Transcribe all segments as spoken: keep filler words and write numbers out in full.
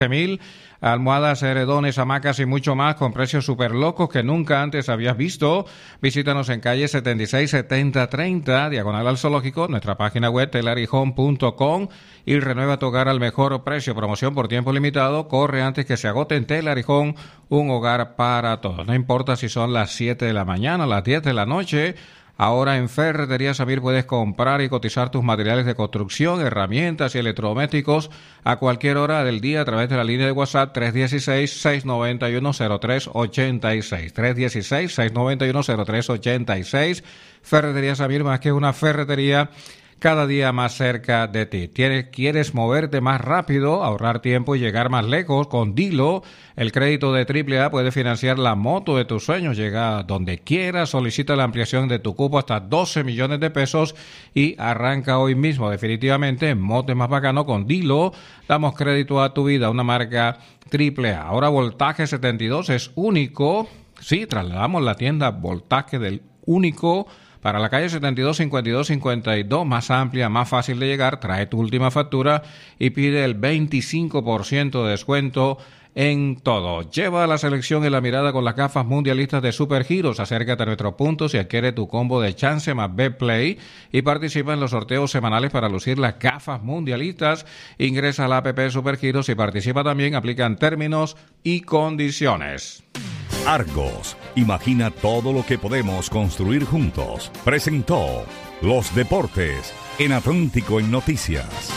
mil, almohadas, edredones, hamacas y mucho más con precios super locos que nunca antes habías visto. Visítanos en calle setenta y seis setenta treinta, diagonal al zoológico, nuestra página web telari home punto com y renueva tu hogar al mejor precio. Promoción por tiempo limitado, corre antes que se agote en Telari Home, un hogar para todos. No importa si son las siete de la mañana, las diez de la noche. Ahora en Ferretería Samir puedes comprar y cotizar tus materiales de construcción, herramientas y electrodomésticos a cualquier hora del día a través de la línea de WhatsApp tres uno seis, seis nueve uno, cero tres ocho seis. tres uno seis, seis nueve uno, cero tres ocho seis. Ferretería Samir, más que una ferretería, cada día más cerca de ti. ¿Tienes, ¿Quieres moverte más rápido, ahorrar tiempo y llegar más lejos? Con Dilo, el crédito de triple A puede financiar la moto de tus sueños. Llega donde quieras, solicita la ampliación de tu cupo hasta doce millones de pesos y arranca hoy mismo. Definitivamente, moto es más bacano con Dilo. Damos crédito a tu vida, una marca triple A. Ahora Voltaje setenta y dos es único. Sí, trasladamos la tienda Voltaje del único para la calle setenta y dos, cincuenta y dos, cincuenta y dos, más amplia, más fácil de llegar. Trae tu última factura y pide el veinticinco por ciento de descuento en todo. Lleva la selección en la mirada con las gafas mundialistas de Supergiros. Acércate a nuestros puntos y adquiere tu combo de chance más Betplay y participa en los sorteos semanales para lucir las gafas mundialistas. Ingresa a la app de Supergiros y participa también. Aplican términos y condiciones. Argos, imagina todo lo que podemos construir juntos. Presentó Los Deportes en Atlántico en Noticias.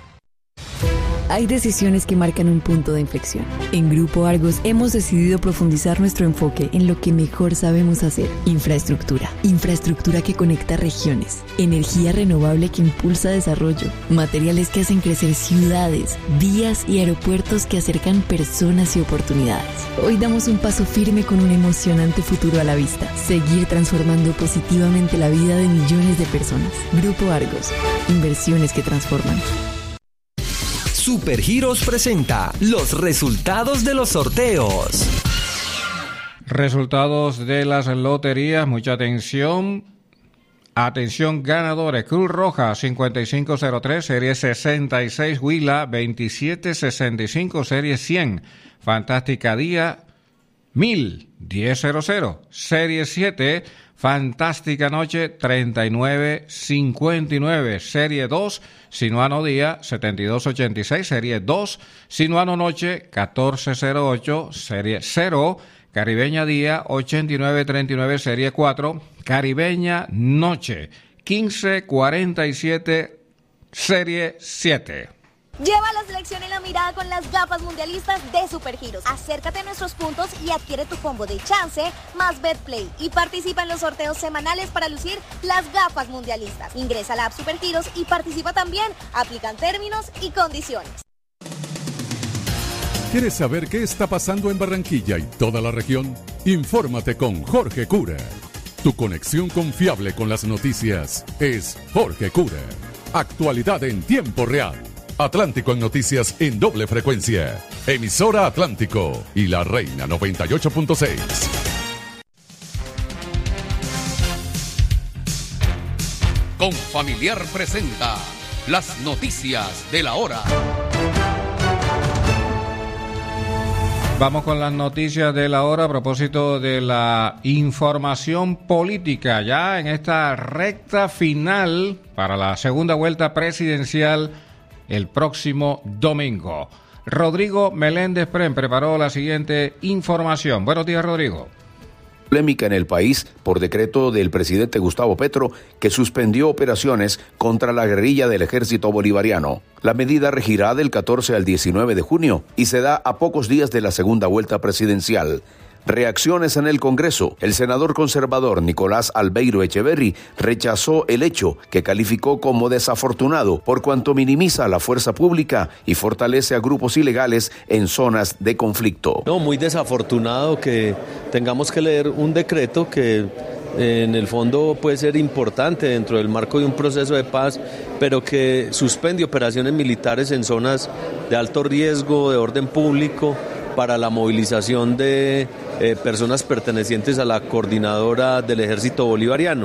Hay decisiones que marcan un punto de inflexión. En Grupo Argos hemos decidido profundizar nuestro enfoque en lo que mejor sabemos hacer. Infraestructura. Infraestructura que conecta regiones. Energía renovable que impulsa desarrollo. Materiales que hacen crecer ciudades, vías y aeropuertos que acercan personas y oportunidades. Hoy damos un paso firme con un emocionante futuro a la vista. Seguir transformando positivamente la vida de millones de personas. Grupo Argos. Inversiones que transforman. Supergiros presenta los resultados de los sorteos. Resultados de las loterías, mucha atención. Atención ganadores, Cruz Roja cincuenta y cinco cero tres, serie sesenta y seis, Huila veintisiete sesenta y cinco, serie cien, Fantástica Día mil diez cero cero, serie siete, Fantástica Noche treinta y nueve cincuenta y nueve, serie dos, Sinuano Día setenta y dos ochenta y seis, serie dos, Sinuano Noche catorce cero ocho, serie cero, Caribeña Día ochenta y nueve treinta y nueve, serie cuatro, Caribeña Noche quince cuarenta y siete, serie siete. Lleva la selección en la mirada con las gafas mundialistas de Supergiros. Acércate a nuestros puntos y adquiere tu combo de chance más Betplay y participa en los sorteos semanales para lucir las gafas mundialistas. Ingresa a la app Supergiros y participa también. Aplican términos y condiciones. ¿Quieres saber qué está pasando en Barranquilla y toda la región? Infórmate con Jorge Cura. Tu conexión confiable con las noticias es Jorge Cura. Actualidad en tiempo real. Atlántico en Noticias en doble frecuencia. Emisora Atlántico y La Reina noventa y ocho punto seis. Confamiliar presenta las noticias de la hora. Vamos con las noticias de la hora a propósito de la información política. Ya en esta recta final para la segunda vuelta presidencial el próximo domingo. Rodrigo Meléndez Pren preparó la siguiente información. Buenos días, Rodrigo. Polémica en el país por decreto del presidente Gustavo Petro, que suspendió operaciones contra la guerrilla del ejército bolivariano. La medida regirá del catorce al diecinueve de junio y se da a pocos días de la segunda vuelta presidencial. Reacciones en el Congreso. El senador conservador Nicolás Albeiro Echeverri rechazó el hecho, que calificó como desafortunado por cuanto minimiza la fuerza pública y fortalece a grupos ilegales en zonas de conflicto. No, muy desafortunado que tengamos que leer un decreto que en el fondo puede ser importante dentro del marco de un proceso de paz, pero que suspende operaciones militares en zonas de alto riesgo, de orden público, para la movilización de eh, personas pertenecientes a la coordinadora del ejército bolivariano.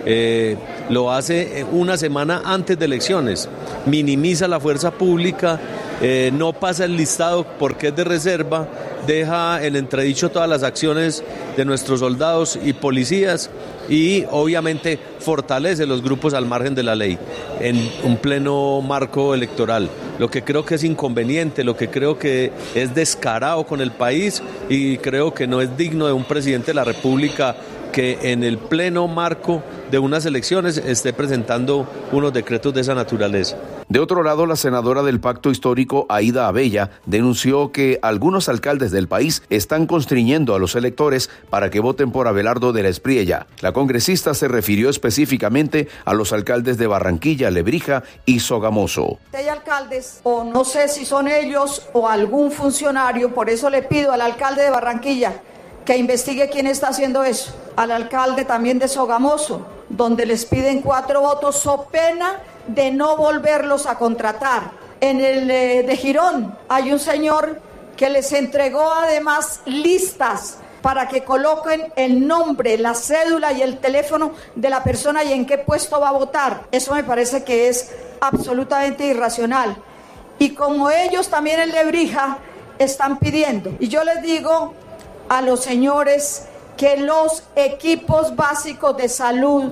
Eh, lo hace una semana antes de elecciones, minimiza la fuerza pública, eh, no pasa el listado porque es de reserva, deja en entredicho todas las acciones de nuestros soldados y policías y obviamente fortalece los grupos al margen de la ley en un pleno marco electoral. Lo que creo que es inconveniente, lo que creo que es descarado con el país y creo que no es digno de un presidente de la República que en el pleno marco de unas elecciones esté presentando unos decretos de esa naturaleza. De otro lado, la senadora del Pacto Histórico, Aida Abella, denunció que algunos alcaldes del país están constriñendo a los electores para que voten por Abelardo de la Espriella. La congresista se refirió específicamente a los alcaldes de Barranquilla, Lebrija y Sogamoso. Hay alcaldes, o no sé si son ellos o algún funcionario, por eso le pido al alcalde de Barranquilla que investigue quién está haciendo eso, al alcalde también de Sogamoso, donde les piden cuatro votos so pena de no volverlos a contratar. En el eh, de Girón hay un señor que les entregó además listas para que coloquen el nombre, la cédula y el teléfono de la persona y en qué puesto va a votar. Eso me parece que es absolutamente irracional. Y como ellos también en Lebrija están pidiendo, y yo les digo a los señores que los equipos básicos de salud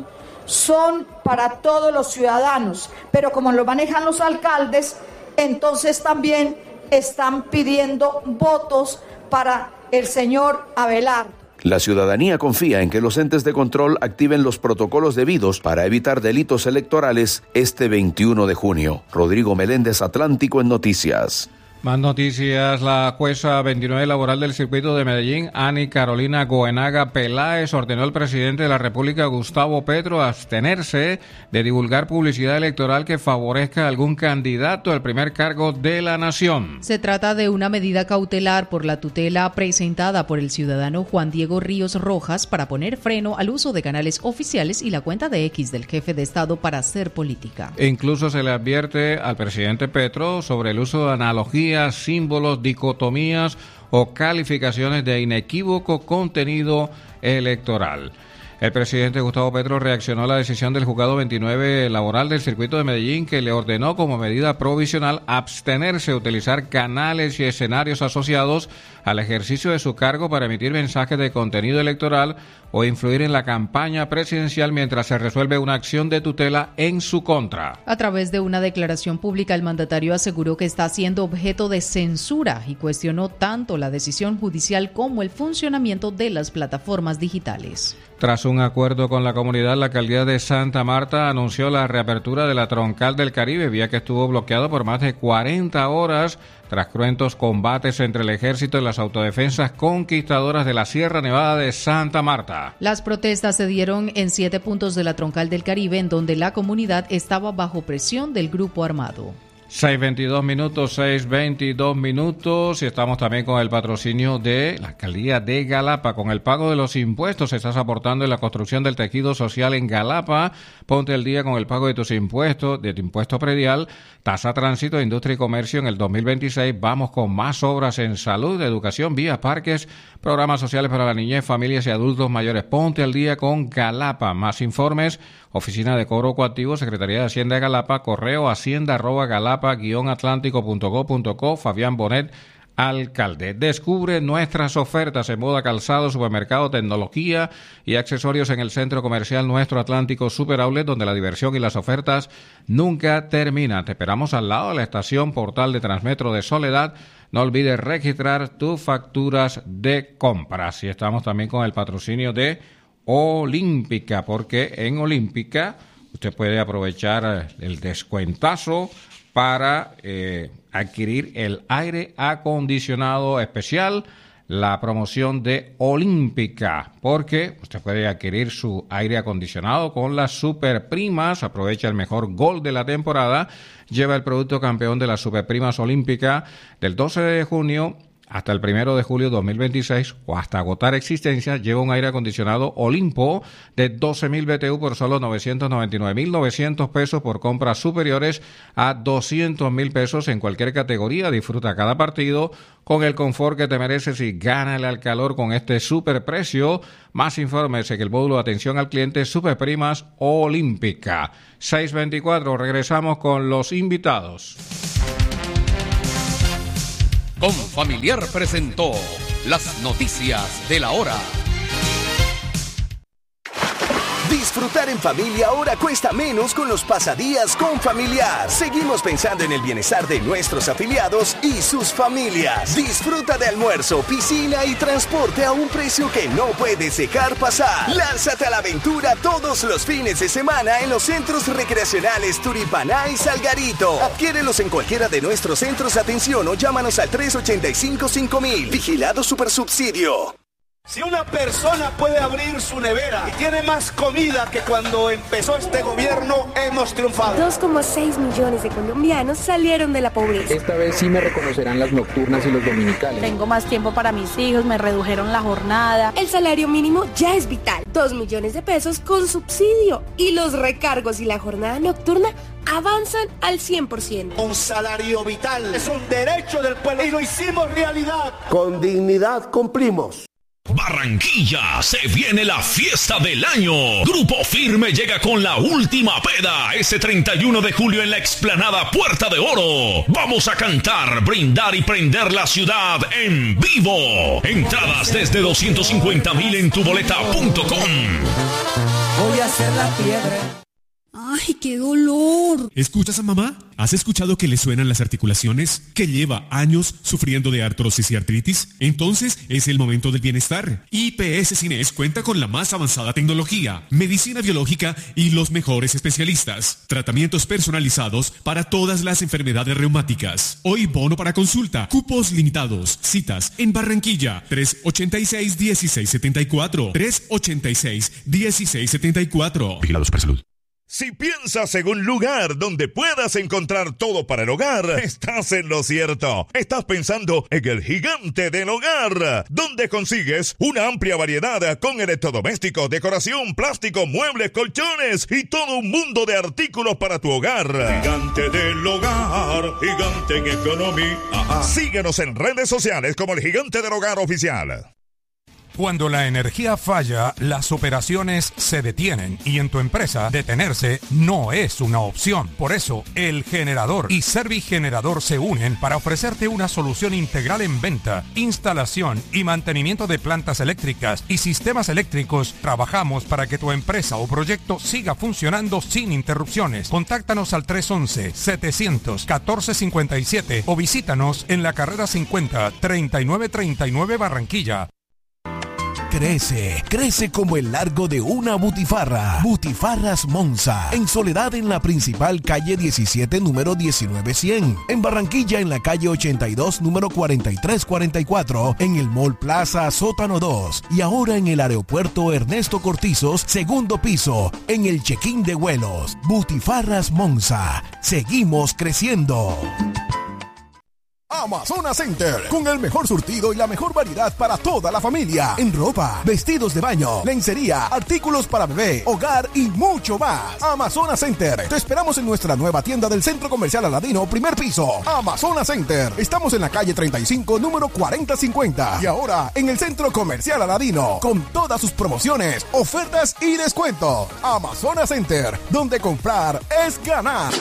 son para todos los ciudadanos, pero como lo manejan los alcaldes, entonces también están pidiendo votos para el señor Abelardo. La ciudadanía confía en que los entes de control activen los protocolos debidos para evitar delitos electorales este veintiuno de junio. Rodrigo Meléndez, Atlántico en Noticias. Más noticias. La jueza veintinueve laboral del circuito de Medellín, Ani Carolina Goenaga Peláez, ordenó al presidente de la República, Gustavo Petro, abstenerse de divulgar publicidad electoral que favorezca a algún candidato al primer cargo de la nación. Se trata de una medida cautelar por la tutela presentada por el ciudadano Juan Diego Ríos Rojas para poner freno al uso de canales oficiales y la cuenta de X del jefe de Estado para hacer política. E incluso se le advierte al presidente Petro sobre el uso de analogías, símbolos, dicotomías o calificaciones de inequívoco contenido electoral. El presidente Gustavo Petro reaccionó a la decisión del juzgado veintinueve laboral del circuito de Medellín, que le ordenó como medida provisional abstenerse de utilizar canales y escenarios asociados al ejercicio de su cargo para emitir mensajes de contenido electoral o influir en la campaña presidencial mientras se resuelve una acción de tutela en su contra. A través de una declaración pública, el mandatario aseguró que está siendo objeto de censura y cuestionó tanto la decisión judicial como el funcionamiento de las plataformas digitales. Tras un acuerdo con la comunidad, la alcaldía de Santa Marta anunció la reapertura de la Troncal del Caribe, vía que estuvo bloqueado por más de cuarenta horas tras cruentos combates entre el ejército y las autodefensas conquistadoras de la Sierra Nevada de Santa Marta. Las protestas se dieron en siete puntos de la Troncal del Caribe, en donde la comunidad estaba bajo presión del grupo armado. seis veintidós minutos, seis veintidós minutos, y estamos también con el patrocinio de la alcaldía de Galapa. Con el pago de los impuestos estás aportando en la construcción del tejido social en Galapa. Ponte al día con el pago de tus impuestos, de tu impuesto predial, tasa tránsito, industria y comercio en el dos mil veintiséis. Vamos con más obras en salud, educación, vías, parques, programas sociales para la niñez, familias y adultos mayores. Ponte al día con Galapa. Más informes, Oficina de Cobro Coactivo, Secretaría de Hacienda de Galapa, correo hacienda arroba galapa guion atlántico punto go punto co. Fabián Bonet, alcalde. Descubre nuestras ofertas en moda, calzado, supermercado, tecnología y accesorios en el Centro Comercial Nuestro Atlántico Super Outlet, donde la diversión y las ofertas nunca terminan. Te esperamos al lado de la estación Portal de Transmetro de Soledad. No olvides registrar tus facturas de compras. Y estamos también con el patrocinio de Olímpica, porque en Olímpica usted puede aprovechar el descuentazo para eh, adquirir el aire acondicionado especial, la promoción de Olímpica, porque usted puede adquirir su aire acondicionado con las super primas. Aprovecha el mejor gol de la temporada, lleva el producto campeón de las super primas Olímpica del doce de junio hasta el primero de julio de dos mil veintiséis o hasta agotar existencia, lleva un aire acondicionado Olimpo de doce mil B T U por solo novecientos noventa y nueve mil novecientos pesos por compras superiores a doscientos mil pesos en cualquier categoría. Disfruta cada partido con el confort que te mereces y gánale al calor con este super precio. Más informes en el módulo de atención al cliente Superprimas Olímpica. seis veinticuatro, regresamos con los invitados. Confamiliar presentó las noticias de la hora. Disfrutar en familia ahora cuesta menos con los pasadías Confamiliar. Seguimos pensando en el bienestar de nuestros afiliados y sus familias. Disfruta de almuerzo, piscina y transporte a un precio que no puedes dejar pasar. Lánzate a la aventura todos los fines de semana en los centros recreacionales Turipaná y Salgarito. Adquiérelos en cualquiera de nuestros centros de atención o llámanos al tres ochenta y cinco cinco mil. Vigilado Supersubsidio. Si una persona puede abrir su nevera y tiene más comida que cuando empezó este gobierno, hemos triunfado. dos coma seis millones de colombianos salieron de la pobreza. Esta vez sí me reconocerán las nocturnas y los dominicales. Tengo más tiempo para mis hijos, me redujeron la jornada. El salario mínimo ya es vital. dos millones de pesos con subsidio. Y los recargos y la jornada nocturna avanzan al cien por ciento. Un salario vital es un derecho del pueblo y lo hicimos realidad. Con dignidad cumplimos. Barranquilla, se viene la fiesta del año. Grupo Firme llega con la última peda ese treinta y uno de julio en la explanada Puerta de Oro. Vamos a cantar, brindar y prender la ciudad en vivo. Entradas desde doscientos cincuenta mil en tuboleta punto com. Voy a hacer la piedra. ¡Ay, qué dolor! ¿Escuchas a mamá? ¿Has escuchado que le suenan las articulaciones? ¿Que lleva años sufriendo de artrosis y artritis? Entonces es el momento del bienestar. I P S Cines cuenta con la más avanzada tecnología, medicina biológica y los mejores especialistas. Tratamientos personalizados para todas las enfermedades reumáticas. Hoy bono para consulta, cupos limitados, citas en Barranquilla, tres ochenta y seis, dieciséis setenta y cuatro, tres ochenta y seis, dieciséis setenta y cuatro. Vigilados para salud. Si piensas en un lugar donde puedas encontrar todo para el hogar, estás en lo cierto. Estás pensando en el Gigante del Hogar, donde consigues una amplia variedad con electrodomésticos, decoración, plástico, muebles, colchones y todo un mundo de artículos para tu hogar. Gigante del Hogar, gigante en economía. Ajá. Síguenos en redes sociales como el Gigante del Hogar Oficial. Cuando la energía falla, las operaciones se detienen y en tu empresa detenerse no es una opción. Por eso, El Generador y Servigenerador se unen para ofrecerte una solución integral en venta, instalación y mantenimiento de plantas eléctricas y sistemas eléctricos. Trabajamos para que tu empresa o proyecto siga funcionando sin interrupciones. Contáctanos al tres once, setecientos, catorce cincuenta y siete o visítanos en la carrera cincuenta, treinta y nueve treinta y nueve Barranquilla. Crece, crece como el largo de una butifarra. Butifarras Monza, en Soledad en la principal calle diecisiete, número diecinueve cien. En Barranquilla en la calle ochenta y dos, número cuarenta y tres cuarenta y cuatro. En el Mall Plaza Sótano dos. Y ahora en el aeropuerto Ernesto Cortizos, segundo piso, en el check-in de vuelos. Butifarras Monza, seguimos creciendo. Amazonas Center, con el mejor surtido y la mejor variedad para toda la familia, en ropa, vestidos de baño, lencería, artículos para bebé, hogar y mucho más. Amazonas Center, te esperamos en nuestra nueva tienda del Centro Comercial Aladino, primer piso. Amazonas Center, estamos en la calle treinta y cinco, número cuarenta cincuenta, y ahora en el Centro Comercial Aladino, con todas sus promociones, ofertas y descuentos. Amazonas Center, donde comprar es ganar.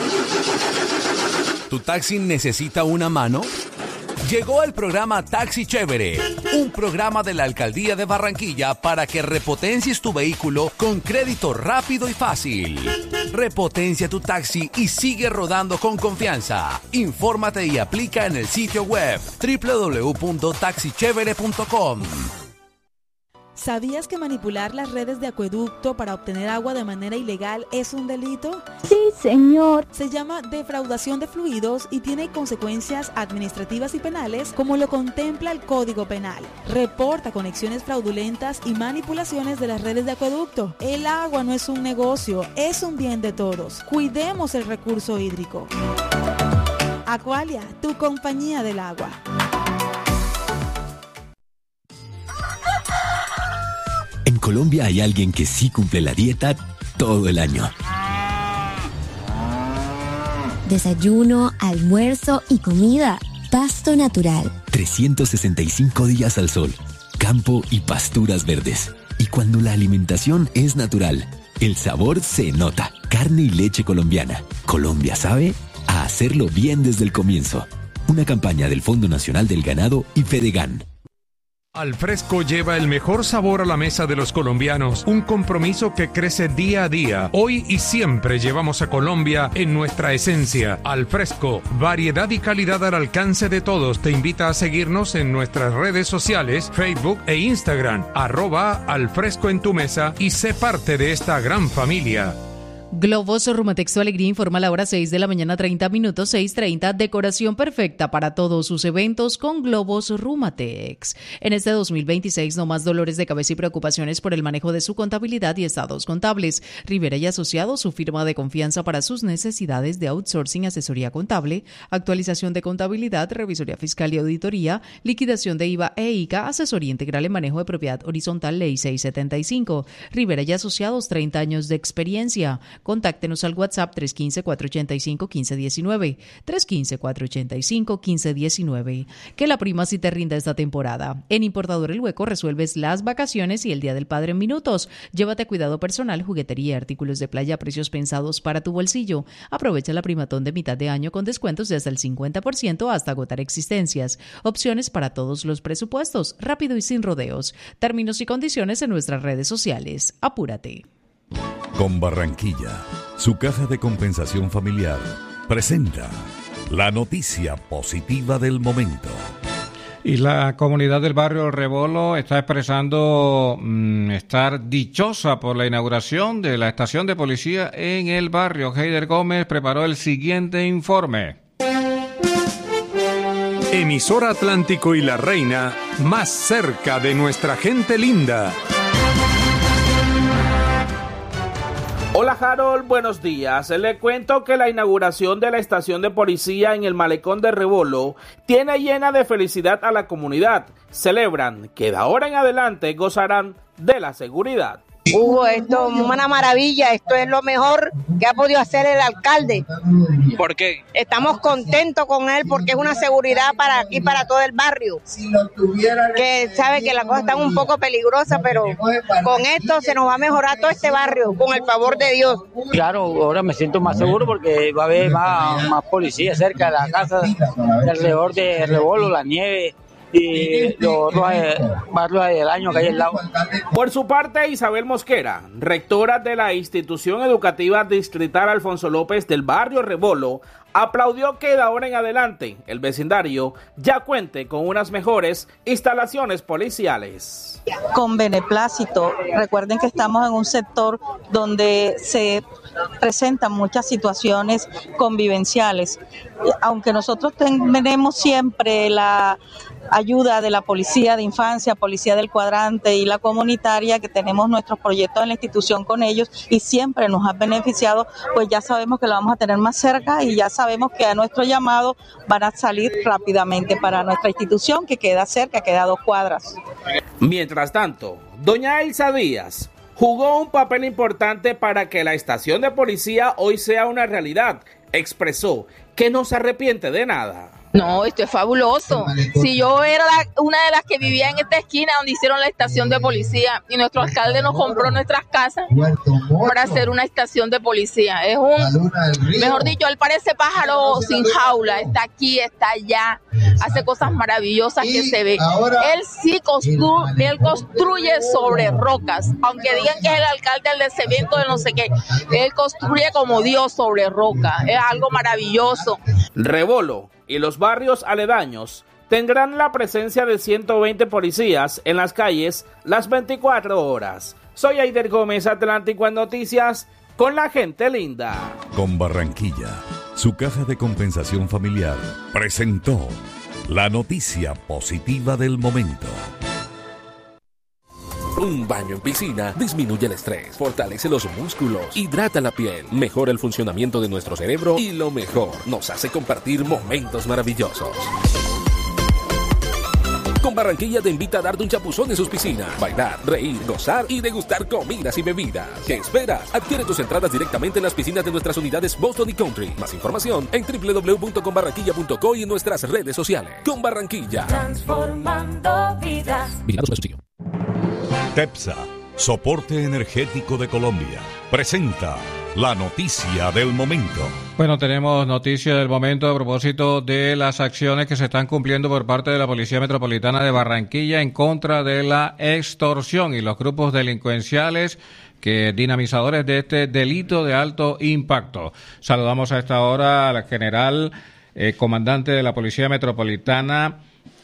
¿Tu taxi necesita una mano? Llegó el programa Taxi Chévere, un programa de la Alcaldía de Barranquilla para que repotencies tu vehículo con crédito rápido y fácil. Repotencia tu taxi y sigue rodando con confianza. Infórmate y aplica en el sitio web doble u doble u doble u punto taxi chévere punto com. ¿Sabías que manipular las redes de acueducto para obtener agua de manera ilegal es un delito? Sí, señor. Se llama defraudación de fluidos y tiene consecuencias administrativas y penales como lo contempla el Código Penal. Reporta conexiones fraudulentas y manipulaciones de las redes de acueducto. El agua no es un negocio, es un bien de todos. Cuidemos el recurso hídrico. Aqualia, tu compañía del agua. Colombia hay alguien que sí cumple la dieta todo el año. Desayuno, almuerzo y comida. Pasto natural. trescientos sesenta y cinco días al sol, campo y pasturas verdes. Y cuando la alimentación es natural, el sabor se nota. Carne y leche colombiana. Colombia sabe a hacerlo bien desde el comienzo. Una campaña del Fondo Nacional del Ganado y Fedegan. Alfresco lleva el mejor sabor a la mesa de los colombianos, un compromiso que crece día a día. Hoy y siempre llevamos a Colombia en nuestra esencia. Alfresco, variedad y calidad al alcance de todos. Te invita a seguirnos en nuestras redes sociales, Facebook e Instagram, arroba Alfresco en tu mesa, y sé parte de esta gran familia. Globos Rumatexto Alegría informa a la hora seis de la mañana, treinta minutos, seis treinta. Decoración perfecta para todos sus eventos con Globos Rumatex. En este dos mil veintiséis, no más dolores de cabeza y preocupaciones por el manejo de su contabilidad y estados contables. Rivera y Asociados, su firma de confianza para sus necesidades de outsourcing, asesoría contable, actualización de contabilidad, revisoría fiscal y auditoría, liquidación de I V A e I C A, asesoría integral en manejo de propiedad horizontal, ley seiscientos setenta y cinco. Rivera y Asociados, treinta años de experiencia. Contáctenos al WhatsApp tres uno cinco, cuatro ocho cinco, uno cinco uno nueve, tres uno cinco, cuatro ocho cinco, uno cinco uno nueve. Que la prima sí te rinda esta temporada. En Importador El Hueco resuelves las vacaciones y el Día del Padre en minutos. Llévate cuidado personal, juguetería y artículos de playa a precios pensados para tu bolsillo. Aprovecha la primatón de mitad de año con descuentos de hasta el cincuenta por ciento hasta agotar existencias. Opciones para todos los presupuestos, rápido y sin rodeos. Términos y condiciones en nuestras redes sociales. Apúrate. Con Barranquilla, su caja de compensación familiar presenta la noticia positiva del momento. Y la comunidad del barrio Rebolo está expresando mmm, estar dichosa por la inauguración de la estación de policía en el barrio. Heider Gómez preparó el siguiente informe. Emisora Atlántico y La Reina, más cerca de nuestra gente linda. Hola Harold, buenos días. Le cuento que la inauguración de la estación de policía en el malecón de Rebolo tiene llena de felicidad a la comunidad. Celebran que de ahora en adelante gozarán de la seguridad. Hugo, esto es una maravilla, esto es lo mejor que ha podido hacer el alcalde. ¿Por qué? Estamos contentos con él porque es una seguridad para aquí, para todo el barrio. Que sabe que las cosas están un poco peligrosas, pero con esto se nos va a mejorar todo este barrio, con el favor de Dios. Claro, ahora me siento más seguro porque va a haber más, más policía cerca de la casa, alrededor de Rebolo, la nieve y los barrios del año que hay al lado. Por su parte, Isabel Mosquera, rectora de la institución educativa distrital Alfonso López del barrio Rebolo, aplaudió que de ahora en adelante el vecindario ya cuente con unas mejores instalaciones policiales. Con beneplácito, recuerden que estamos en un sector donde se presentan muchas situaciones convivenciales. Aunque nosotros tenemos siempre la ayuda de la policía de infancia, policía del cuadrante y la comunitaria, que tenemos nuestros proyectos en la institución con ellos y siempre nos han beneficiado, pues ya sabemos que lo vamos a tener más cerca y ya sabemos que a nuestro llamado van a salir rápidamente para nuestra institución que queda cerca, queda a dos cuadras. Mientras tanto, doña Elsa Díaz jugó un papel importante para que la estación de policía hoy sea una realidad. Expresó que no se arrepiente de nada. No, esto es fabuloso. Si yo era la, una de las que vivía en esta esquina donde hicieron la estación de policía y nuestro alcalde nos compró nuestras casas para hacer una estación de policía. Es un, mejor dicho, él parece pájaro sin jaula. Está aquí, está allá, hace cosas maravillosas que se ve. Él sí construye, él construye sobre rocas, aunque digan que es el alcalde del cemento de no sé qué. Él construye como Dios sobre roca. Es algo maravilloso. Rebolo y los barrios aledaños tendrán la presencia de ciento veinte policías en las calles las veinticuatro horas. Soy Aider Gómez, Atlántico en Noticias, con la gente linda. Con Barranquilla, su caja de compensación familiar presentó la noticia positiva del momento. Un baño en piscina disminuye el estrés, fortalece los músculos, hidrata la piel, mejora el funcionamiento de nuestro cerebro y lo mejor, nos hace compartir momentos maravillosos. Con Barranquilla te invita a darte un chapuzón en sus piscinas, bailar, reír, gozar y degustar comidas y bebidas. ¿Qué esperas? Adquiere tus entradas directamente en las piscinas de nuestras unidades Boston y Country. Más información en doble u doble u doble u punto con barranquilla punto co y en nuestras redes sociales. Con Barranquilla. Transformando vidas. Vigilado Supersubsidio. TEPSA, Soporte Energético de Colombia, presenta la noticia del momento. Bueno, tenemos noticia del momento a propósito de las acciones que se están cumpliendo por parte de la Policía Metropolitana de Barranquilla en contra de la extorsión y los grupos delincuenciales que dinamizadores de este delito de alto impacto. Saludamos a esta hora al general eh, comandante de la Policía Metropolitana,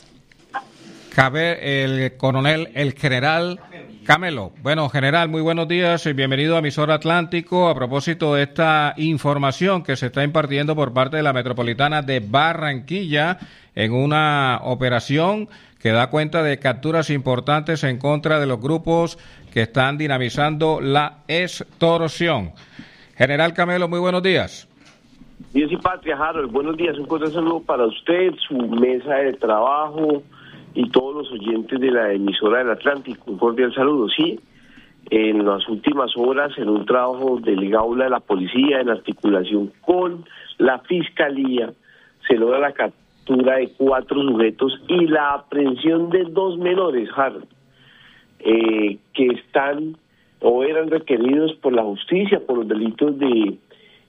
Cabe, el coronel, el general Camelo. Bueno, general, muy buenos días y bienvenido a Emisora Atlántico a propósito de esta información que se está impartiendo por parte de la Metropolitana de Barranquilla en una operación que da cuenta de capturas importantes en contra de los grupos que están dinamizando la extorsión. General Camelo, muy buenos días. Dios y patria, Harold, buenos días, un cordial saludo para usted, su mesa de trabajo y todos los oyentes de la emisora del Atlántico, un cordial saludo. Sí, en las últimas horas, en un trabajo del Gaula de la Policía, en articulación con la Fiscalía, se logra la captura de cuatro sujetos y la aprehensión de dos menores, Harold, eh, que están o eran requeridos por la justicia por los delitos de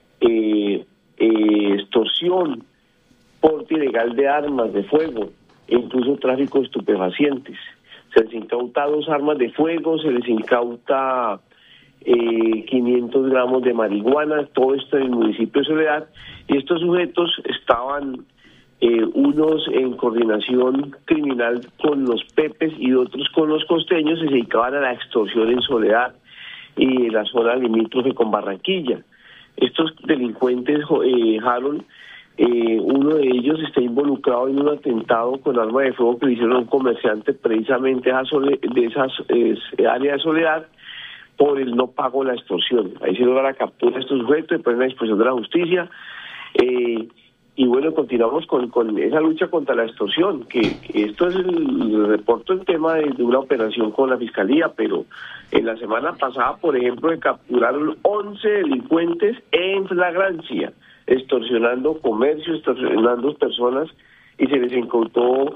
eh, eh, extorsión, porte ilegal de armas de fuego, e incluso tráfico de estupefacientes. Se les incauta dos armas de fuego, se les incauta eh, quinientos gramos de marihuana, todo esto en el municipio de Soledad, y estos sujetos estaban eh, unos en coordinación criminal con los pepes y otros con los costeños, y se dedicaban a la extorsión en Soledad y en la zona limítrofe con Barranquilla. Estos delincuentes, eh, Harold, Eh, uno de ellos está involucrado en un atentado con arma de fuego que le hicieron a un comerciante precisamente de esas eh, áreas de Soledad por el no pago de la extorsión. Ahí se logra la captura de estos sujetos, después en la disposición de la justicia. Eh, y bueno, continuamos con, con esa lucha contra la extorsión, que, que esto es el reporto el tema de, de una operación con la Fiscalía, pero en la semana pasada, por ejemplo, se capturaron once delincuentes en flagrancia, extorsionando comercio, extorsionando personas, y se les incautó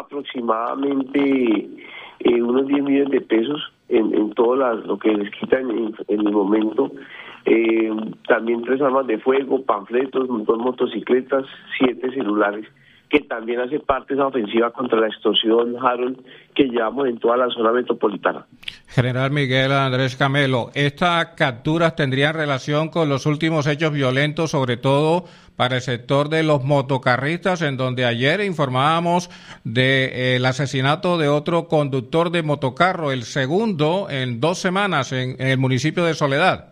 aproximadamente eh, unos diez millones de pesos en, en todo la, lo que les quitan en, en el momento. Eh, también tres armas de fuego, panfletos, dos motocicletas, siete celulares, que también hace parte de esa ofensiva contra la extorsión, Harold, que llevamos en toda la zona metropolitana. General Miguel Andrés Camelo, ¿estas capturas tendrían relación con los últimos hechos violentos, sobre todo para el sector de los motocarristas, en donde ayer informábamos del de, eh, asesinato de otro conductor de motocarro, el segundo en dos semanas en, en el municipio de Soledad?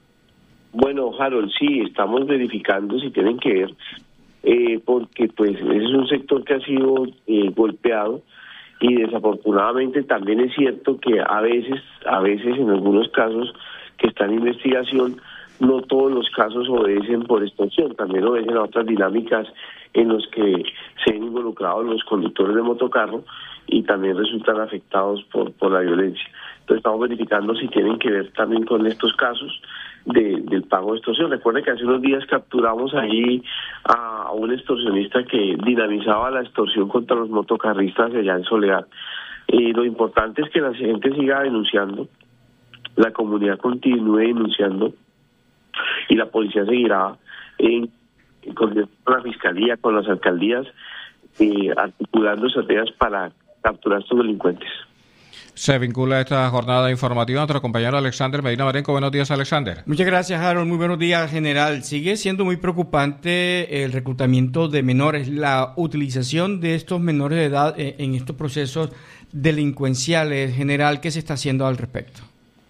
Bueno, Harold, sí, estamos verificando si tienen que ver, eh, porque pues ese es un sector que ha sido eh, golpeado, y desafortunadamente también es cierto que a veces, a veces en algunos casos que están en investigación, no todos los casos obedecen por extorsión, también obedecen a otras dinámicas en los que se han involucrado los conductores de motocarro y también resultan afectados por, por la violencia. Entonces estamos verificando si tienen que ver también con estos casos de, del pago de extorsión. Recuerden que hace unos días capturamos ahí a un extorsionista que dinamizaba la extorsión contra los motocarristas allá en Soledad. Eh, lo importante es que la gente siga denunciando, la comunidad continúe denunciando, y la policía seguirá en, en con la Fiscalía, con las alcaldías, eh, articulando estrategias para capturar a estos delincuentes. Se vincula a esta jornada informativa nuestro compañero Alexander Medina Marenco. Buenos días, Alexander. Muchas gracias, Harold. Muy buenos días, general. Sigue siendo muy preocupante el reclutamiento de menores, la utilización de estos menores de edad en estos procesos delincuenciales. General, ¿qué se está haciendo al respecto?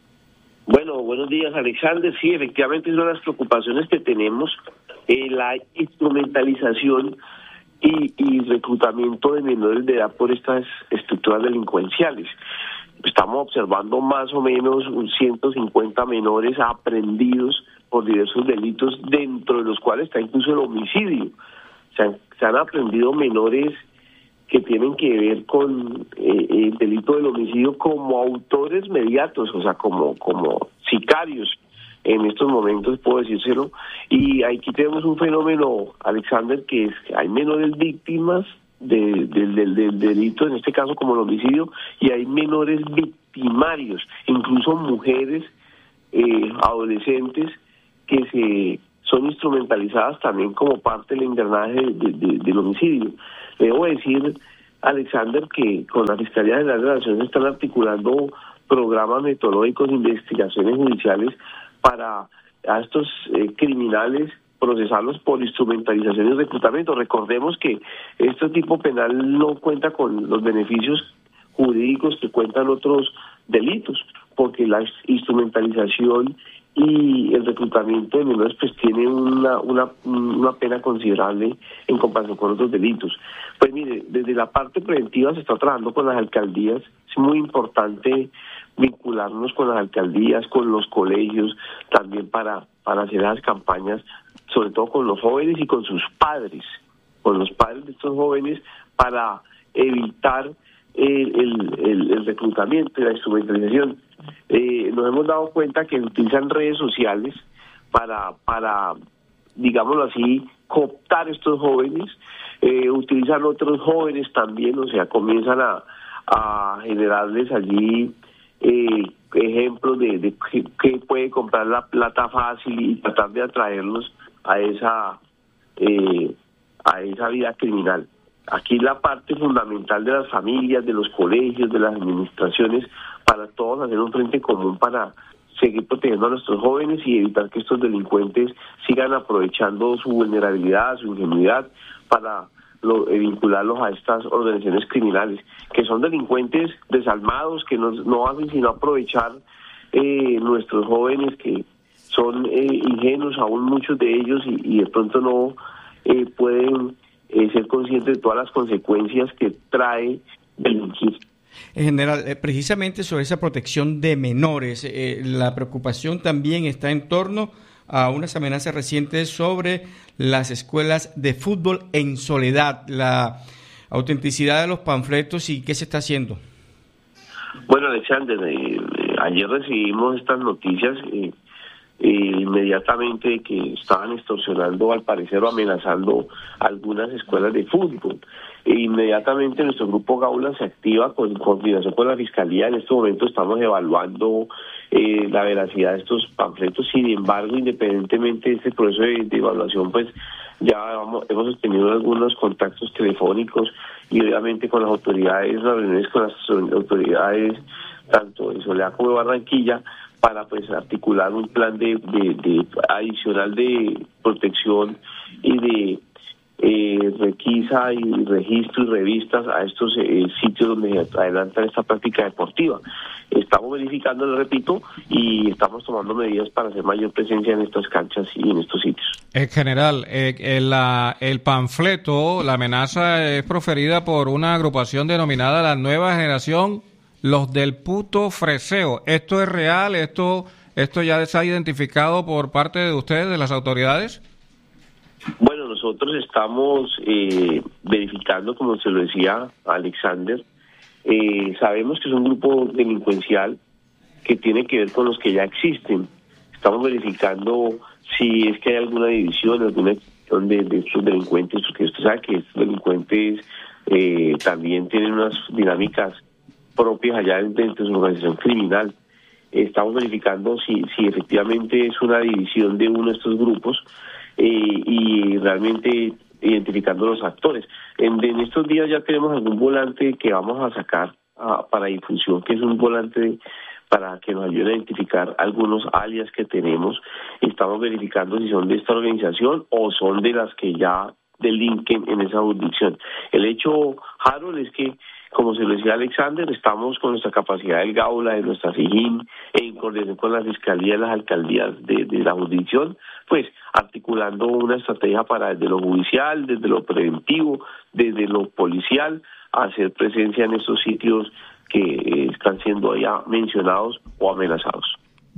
Bueno, buenos días, Alexander. Sí, efectivamente, es una de las preocupaciones que tenemos, eh, la instrumentalización y, y reclutamiento de menores de edad por estas estructuras delincuenciales. Estamos observando más o menos un ciento cincuenta menores aprehendidos por diversos delitos, dentro de los cuales está incluso el homicidio. Se han, se han aprehendido menores que tienen que ver con eh, el delito del homicidio como autores mediatos, o sea, como, como sicarios en estos momentos, puedo decírselo. Y aquí tenemos un fenómeno, Alexander, que es que hay menores víctimas de, de, de, del delito, en este caso como el homicidio, y hay menores victimarios, incluso mujeres, eh, adolescentes, que se son instrumentalizadas también como parte del engranaje de, de, del homicidio. Debo decir, Alexander, que con la Fiscalía General de la Nación se están articulando programas metodológicos de investigaciones judiciales para a estos eh, criminales procesarlos por instrumentalización y reclutamiento. Recordemos que este tipo penal no cuenta con los beneficios jurídicos que cuentan otros delitos, porque la instrumentalización y el reclutamiento de menores pues tiene una, una, una pena considerable en comparación con otros delitos. Pues mire, desde la parte preventiva se está trabajando con las alcaldías. Es muy importante vincularnos con las alcaldías, con los colegios, también para, para hacer las campañas, sobre todo con los jóvenes y con sus padres, con los padres de estos jóvenes, para evitar el, el, el, el reclutamiento y la instrumentalización. Eh, nos hemos dado cuenta que utilizan redes sociales para, para digámoslo así, cooptar estos jóvenes, eh, utilizan otros jóvenes también, o sea, comienzan a, a generarles allí eh, ejemplos de, de que, que puede comprar la plata fácil y tratar de atraerlos a esa eh, a esa vida criminal. Aquí la parte fundamental de las familias, de los colegios, de las administraciones, para todos hacer un frente común para seguir protegiendo a nuestros jóvenes y evitar que estos delincuentes sigan aprovechando su vulnerabilidad, su ingenuidad, para lo, eh, vincularlos a estas organizaciones criminales, que son delincuentes desalmados, que no, no hacen sino aprovechar eh, nuestros jóvenes, que son eh, ingenuos aún muchos de ellos, y, y de pronto no eh, pueden eh, ser conscientes de todas las consecuencias que trae delinquir. En general, eh, precisamente sobre esa protección de menores, eh, la preocupación también está en torno a unas amenazas recientes sobre las escuelas de fútbol en Soledad, la autenticidad de los panfletos y qué se está haciendo. Bueno, Alexander, eh, ayer recibimos estas noticias eh, eh, inmediatamente que estaban extorsionando, al parecer, o amenazando algunas escuelas de fútbol. E inmediatamente nuestro grupo Gaula se activa con coordinación con la Fiscalía. En este momento estamos evaluando eh, la veracidad de estos panfletos. Sin embargo, independientemente de este proceso de, de evaluación, pues ya vamos, hemos tenido algunos contactos telefónicos y obviamente con las autoridades, reuniones con las autoridades tanto de Soledad como de Barranquilla, para pues articular un plan de, de, de adicional de protección y de Eh, requisa y registro y revistas a estos eh, sitios donde adelantan esta práctica deportiva. Estamos verificando, lo repito, y estamos tomando medidas para hacer mayor presencia en estas canchas y en estos sitios. En general, eh, el, la, el panfleto, la amenaza es proferida por una agrupación denominada la Nueva Generación, los del puto freseo. ¿Esto es real? ¿Esto, esto ya se ha identificado por parte de ustedes, de las autoridades? Bueno, nosotros estamos eh, verificando, como se lo decía Alexander, eh, sabemos que es un grupo delincuencial que tiene que ver con los que ya existen. Estamos verificando si es que hay alguna división, alguna división de, de estos delincuentes, porque usted sabe que estos delincuentes eh, también tienen unas dinámicas propias allá dentro de su organización criminal. Estamos verificando si, si efectivamente es una división de uno de estos grupos, Eh, y realmente identificando los actores. En, en estos días ya tenemos algún volante que vamos a sacar a, para difusión, que es un volante para que nos ayude a identificar algunos alias que tenemos. Estamos verificando si son de esta organización o son de las que ya delinquen en esa jurisdicción. El hecho, Harold, es que, como se lo decía Alexander, estamos con nuestra capacidad del Gaula, de nuestra SIGIN, en coordinación con la Fiscalía y las alcaldías de, de la jurisdicción, pues articulando una estrategia para desde lo judicial, desde lo preventivo, desde lo policial, hacer presencia en esos sitios que eh, están siendo ya mencionados o amenazados.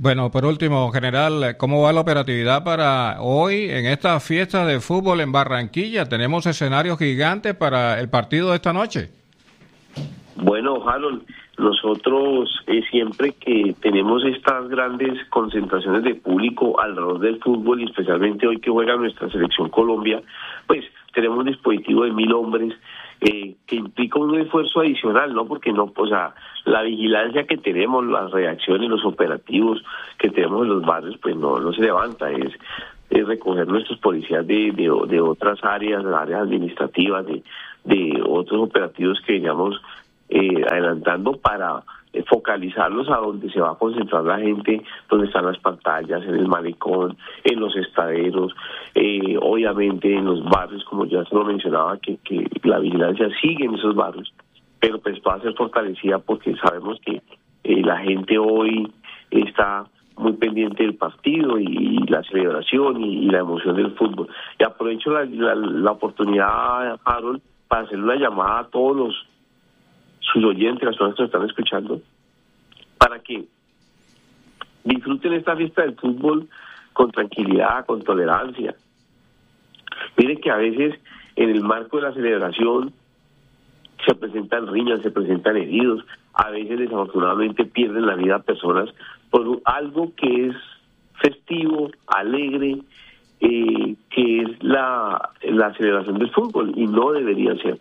Bueno, por último, general, ¿cómo va la operatividad para hoy en esta fiesta de fútbol en Barranquilla? ¿Tenemos escenarios gigantes para el partido de esta noche? Bueno, Harold, nosotros eh, siempre que tenemos estas grandes concentraciones de público alrededor del fútbol, y especialmente hoy que juega nuestra selección Colombia, pues tenemos un dispositivo de mil hombres eh, que implica un esfuerzo adicional, ¿no? Porque no, o sea, la vigilancia que tenemos, las reacciones, los operativos que tenemos en los barrios, pues no, no se levanta, es, es recoger nuestros policías de, de, de otras áreas, de áreas administrativas, de, de otros operativos que digamos Eh, adelantando para eh, focalizarlos a donde se va a concentrar la gente, donde están las pantallas, en el malecón, en los estaderos, eh, obviamente en los barrios, como ya se lo mencionaba, que, que la vigilancia sigue en esos barrios, pero pues va a ser fortalecida porque sabemos que eh, la gente hoy está muy pendiente del partido y, y la celebración y, y la emoción del fútbol. Y aprovecho la, la, la oportunidad, Harold, para hacer una llamada a todos los sus oyentes, las personas que nos están escuchando, para que disfruten esta fiesta del fútbol con tranquilidad, con tolerancia. Miren que a veces en el marco de la celebración se presentan riñas, se presentan heridos, a veces desafortunadamente pierden la vida personas por algo que es festivo, alegre, eh, que es la, la celebración del fútbol, y no debería ser.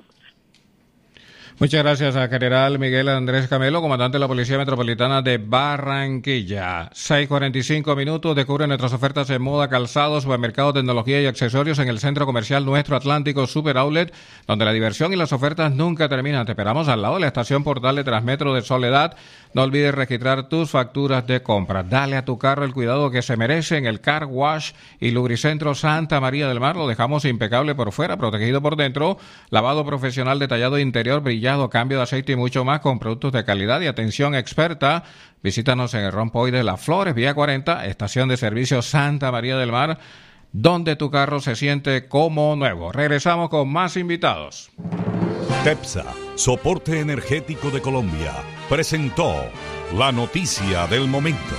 Muchas gracias a General Miguel Andrés Camelo, comandante de la Policía Metropolitana de Barranquilla. seis cuarenta y cinco minutos, descubre nuestras ofertas en moda, calzados, supermercado, tecnología y accesorios en el Centro Comercial Nuestro Atlántico Super Outlet, donde la diversión y las ofertas nunca terminan. Te esperamos al lado de la estación Portal de Transmetro de Soledad. No olvides registrar tus facturas de compra. Dale a tu carro el cuidado que se merece en el Car Wash y Lubricentro Santa María del Mar. Lo dejamos impecable por fuera, protegido por dentro, lavado profesional, detallado interior, brillante, cambio de aceite y mucho más con productos de calidad y atención experta. Visítanos en el Rompoy de Las Flores, vía cuarenta, estación de servicio Santa María del Mar, donde tu carro se siente como nuevo. Regresamos con más invitados. TEPSA, Soporte Energético de Colombia, presentó la noticia del momento.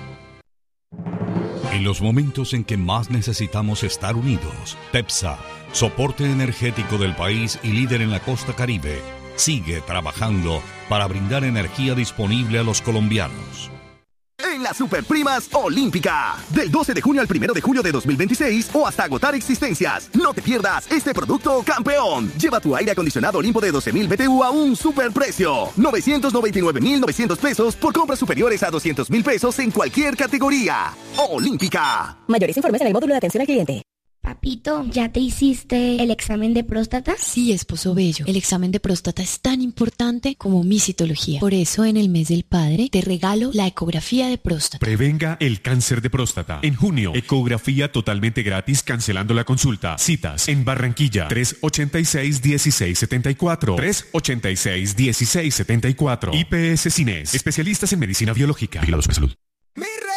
En los momentos en que más necesitamos estar unidos, TEPSA, Soporte Energético del país y líder en la costa Caribe, sigue trabajando para brindar energía disponible a los colombianos. En las Superprimas Olímpica, del doce de junio al primero de julio de dos mil veintiséis o hasta agotar existencias. No te pierdas este producto campeón. Lleva tu aire acondicionado Olimpo de doce mil B T U a un superprecio. novecientos noventa y nueve mil novecientos pesos por compras superiores a doscientos mil pesos en cualquier categoría. Olímpica. Mayores informes en el módulo de atención al cliente. Papito, ¿ya te hiciste el examen de próstata? Sí, esposo bello. El examen de próstata es tan importante como mi citología. Por eso, en el mes del padre, te regalo la ecografía de próstata. Prevenga el cáncer de próstata. En junio, ecografía totalmente gratis, cancelando la consulta. Citas en Barranquilla, tres ochenta y seis, dieciséis setenta y cuatro. tres ochenta y seis, dieciséis setenta y cuatro. I P S Cines, especialistas en medicina biológica. Vigilados por salud.